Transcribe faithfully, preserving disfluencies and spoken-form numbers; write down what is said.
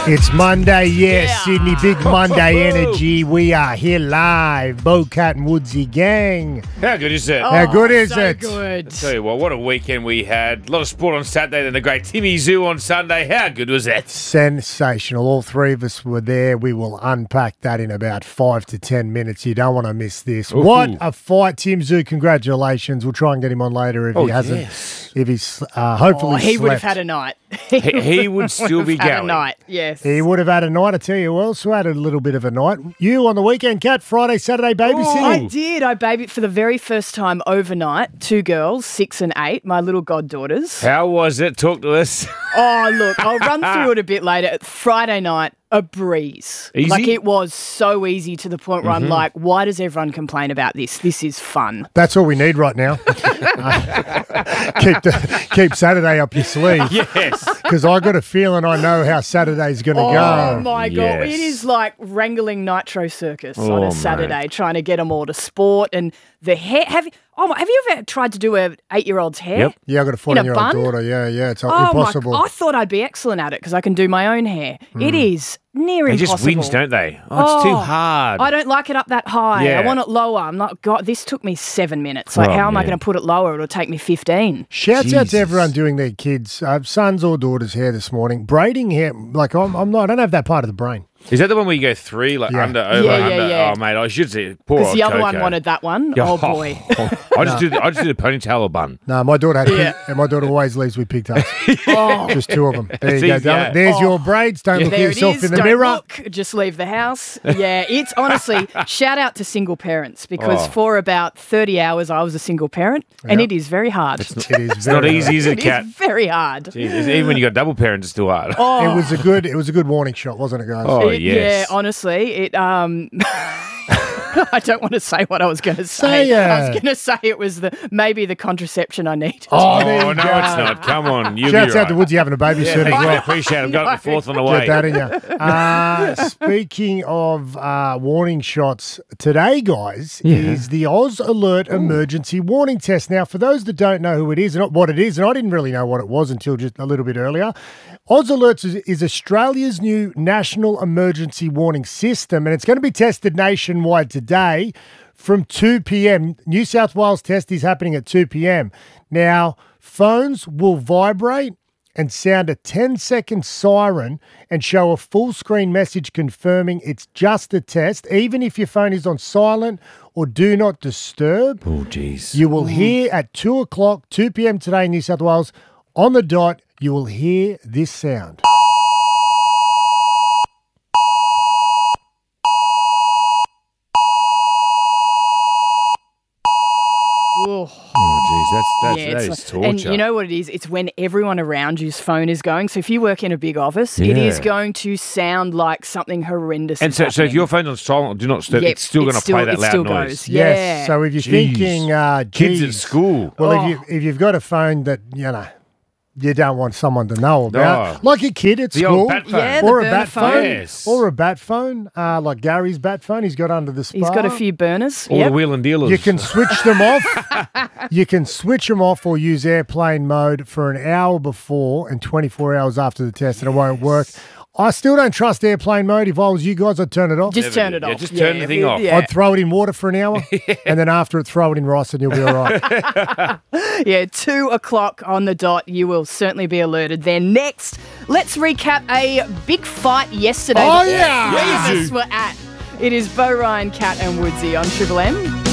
It's Monday, yes, Yeah. Sydney, big Monday energy. We are here live, Bo, Cat and Woodsy gang. How good is it? Oh, How good is so it? good. Tell you what, what a weekend we had. A lot of sport on Saturday, then the great Timmy Zoo on Sunday. How good was that? Sensational. All three of us were there. We will unpack that in about five to ten minutes. You don't want to miss this. Ooh. What a fight, Tim Zoo. Congratulations. We'll try and get him on later if Oh, he hasn't. yes. If he's uh, hopefully Oh, he would have slept. had a night. He, he would still be Had a going. night, yes. He would have had a night. I tell you who else who had a little bit of a night. You on the weekend, Cat, Friday, Saturday, babysitting. I did. I babied for the very first time overnight. Two girls, six and eight, my little goddaughters. How was it? Talk to us. Oh, look, I'll run through it a bit later. Friday night, a breeze. Easy? Like, it was so easy to the point where I'm like, why does everyone complain about this? This is fun. That's all we need right now. Uh, keep the, keep Saturday up your sleeve. Yes. Because I got a feeling I know how Saturday's going to Oh, go. my God. Yes. It is like wrangling Nitro Circus on Oh, a Saturday, trying to get them all to sport. And the hair. Have you, oh, my, have you ever tried to do an eight-year-old's hair? Yep. Yeah, I've got a In a fourteen-year-old bun? daughter. Yeah, yeah, it's Oh, impossible. my, I thought I'd be excellent at it because I can do my own hair. It is near They impossible. just whinge, don't they? Oh, it's too Oh, hard. I don't like it up that high. Yeah. I want it lower. I'm like, God, this took me seven minutes. Like, Oh, how am I man. going to put it lower? It'll take me fifteen. Shouts out to Jesus. everyone doing their kids' uh, sons or daughters' hair this morning. Braiding hair, like I'm, I'm not. I don't have that part of the brain. Is that the one where you go three, like Yeah. under, over, Yeah, yeah, under? yeah. Oh, mate, I should see. Poor Because old the other one Coco. wanted that one. Yeah. Oh, boy. I just did. I just did a ponytail or bun. No, my daughter had, Yeah. and my daughter always leaves with pigtails. Oh, Just two of them. There It's you go. easy, darling. yeah. There's Oh. your braids. Don't look at there it yourself is. in the Don't mirror. look. Just leave the house. Yeah, it's honestly, shout out to single parents because Oh. for about thirty hours I was a single parent and Yeah. it is very hard. It is It's not very easy, is it, It Cat? is very hard. Jeez, even when you got double parents, it's still hard. Oh, It was a good. It was a good warning shot, wasn't it, guys? Oh, It- yes. Yeah, honestly, it. Um, I don't want to say what I was going to Say, say. I uh, was going to say it was the maybe the contraception I needed. Oh, Oh, there no, you it's go. not. Come on, you'll Shouts be out right. to Woodsy having a baby Yeah, soon as thanks, well. I appreciate it. I've got the fourth on the way. Get that in you. Uh, speaking of uh, warning shots, today, guys, is the Oz Alert Emergency Warning Test. Now, for those that don't know who it is and what it is, and I didn't really know what it was until just a little bit earlier, Oz Alerts is, is Australia's new national emergency warning system, and it's going to be tested nationwide today from two p.m. New South Wales test is happening at two p.m. Now, phones will vibrate and sound a ten-second siren and show a full-screen message confirming it's just a test, even if your phone is on silent or do not disturb. Oh, jeez. You will hear at two o'clock, two p.m. today in New South Wales, on the dot, you will hear this sound. Ooh. Oh, jeez, that's, that's, Yeah, that it's is like- torture. and you know what it is? It's when everyone around you's phone is going. So if you work in a big office, it is Yeah. going to sound like something horrendous. and is so, so if happening. your phone's on silent or do not disturb, Yep, it's still going to still- play that it loud still noise. goes. Yes. Yeah. So if you're Jeez. thinking, uh, Kids at geez, school. well, Oh. if you if you've got a phone that you know you don't want someone to know about, Oh. like a kid at The school, old bat phone. Yeah, the or a burner bat phone, phone. Yes. or a bat phone, uh, like Gary's bat phone. He's got under the spa. He's got a few burners. All Yep. the wheel and dealers. You can switch them off. You can switch them off or use airplane mode for an hour before and twenty-four hours after the test, and it won't work. I still don't trust airplane mode. If I was you guys, I'd turn it off. Just Never turn do. it Yeah, off. just turn the thing if- off. Yeah. I'd throw it in water for an hour, and then after it, throw it in rice, and you'll be all right. Yeah, two o'clock on the dot. You will certainly be alerted. Then next, let's recap a big fight yesterday. Oh, that yeah. three of us were at. It is Bo, Ryan, Cat, and Woodsy on Triple M.